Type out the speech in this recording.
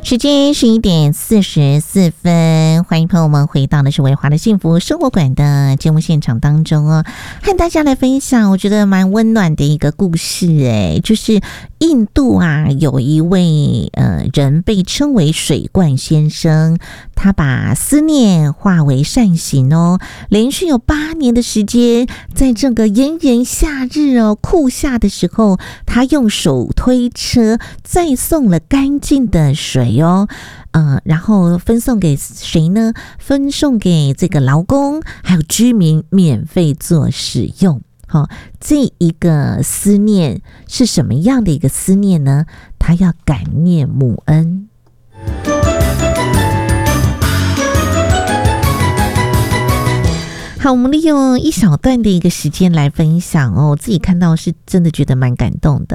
时间11:44，欢迎朋友们回到的是维华的幸福生活馆的节目现场当中哦，和大家来分享我觉得蛮温暖的一个故事就是印度啊有一位人被称为水罐先生，他把思念化为善行哦，连续有8年的时间，在这个炎炎夏日酷夏的时候，他用手推车再送了干净的水然后分送给谁呢？分送给这个劳工还有居民免费做使用。这一个思念是什么样的一个思念呢？他要感念母恩。好，我们利用一小段的一个时间来分享我自己看到是真的觉得蛮感动的